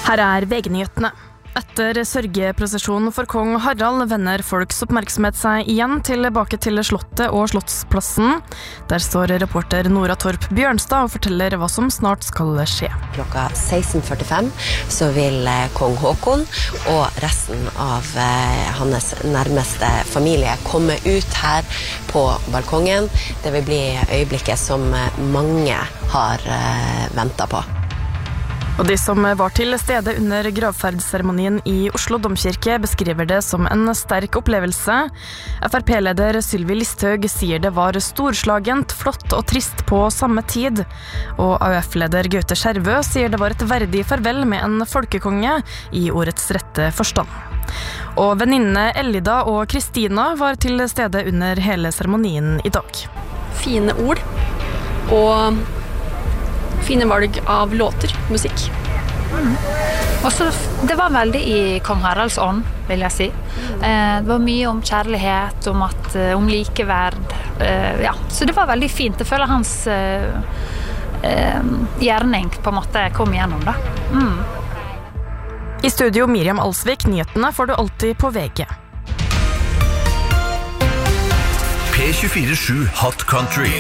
Her VG-nyhetene. Etter sørgeprosesjonen for kong Harald vender folks oppmerksomhet seg igjen tilbake til Slottet og Slottsplassen. Der står reporter Nora Torp Bjørnstad og forteller hva som snart skal skje. Klokka 16:45 så vil kong Håkon og resten av hans nærmeste familie komme ut her på balkongen. Det vil bli øyeblikket som mange har ventet på. Og de som var til stede under gravferdsseremonien i Oslo Domkirke beskriver det som en sterk opplevelse. FrP-leder Sylvi Listhaug sier det var storslagent, flott og trist på samme tid. Og AUF-leder Gaute Skjervø sier det var et verdig farvel med en folkekonge i ordets rette forstand. Og venninnene Ellida og Kristina var til stede under hele seremonien i dag. Fine ord og fine valg av låter, musikk. Og så det var veldig i kong Haralds ånd, vil jeg si. Det var mye om kjærlighet, om likeverd. Ja, så det var veldig fint. Jeg føler hans gjerning på en måte kom igjennom da. I studio Miriam Alsvik, nyhetene får du alltid på VG. P24/7 Hot Country.